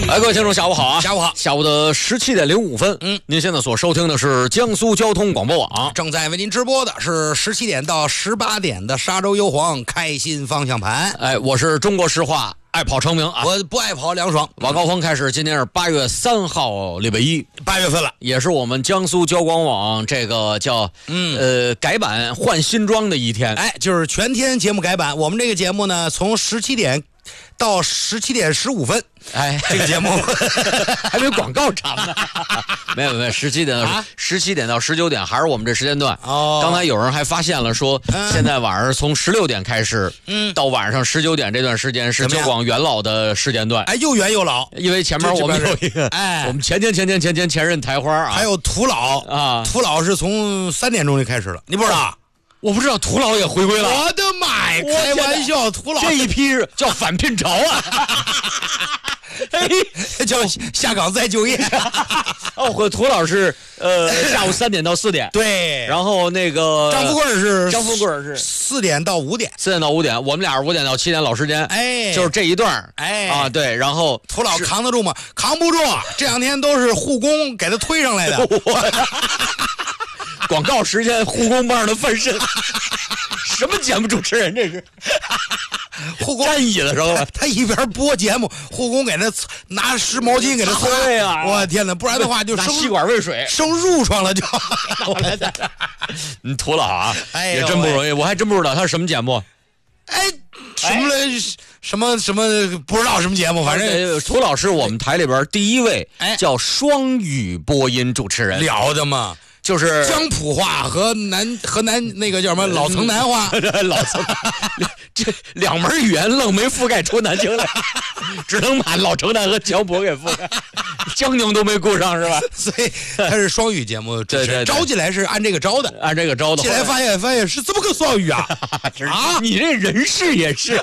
各位听众，下午好啊！ 下午好， 下午的17:05。您现在所收听的是江苏交通广播网， 正在为您直播的是17点到18点的沙洲优皇开心方向盘。 哎，我是中国石化爱跑成名啊， 我不爱跑梁爽。 晚高峰开始，今天是8月3号，礼拜一 ，8月份了， 也是我们江苏交广网这个叫改版换新装的一天。 哎，就是全天节目改版。我们这个节目呢，从17点到17点15分， 哎， 这个节目还没广告长呢。没有，17点到19点还是我们这时间段。 哦， 刚才有人还发现了说，现在晚上从16点开始，到晚上19点这段时间是交广元老的时间段。 哎，又元又老， 因为前面我们有一个，我们前任台花啊， 还有土老啊， 土老是从3点钟就开始了，你不知道？ 我不知道土老也回归了。 我的妈呀！开玩笑，土老这一批叫反聘潮啊， 叫下岗再就业。 哦，土老是下午3点到4点， 对。 然后那个张富贵是 4 点到5点， 我们俩是5点到7点老时间， 哎， 就是这一段， 哎啊，对。然后土老扛得住吗？扛不住，这2天都是护工给他推上来的。 广告时间护工帮的翻身，什么节目主持人这是？ 护工站椅子上了， 他一边播节目，护工给他拿湿毛巾给他擦。 对呀， 我天哪！不然的话就拿吸管喂水， 生褥疮了就。 你土老啊， 哎， 也真不容易，我还真不知道他是什么节目。 哎，什么不知道什么节目，反正涂老师我们台里边第一位叫双语播音主持人， 了得嘛。 就是江浦话和南那个叫什么老城南话， 老城这2门语言愣没覆盖出南京来，只能把老城南和江浦给覆盖，江宁都没顾上是吧？ 所以他是双语节目主持人，招进来是按这个招的， 进来发现是这么个双语啊！ 啊，你这人事也是。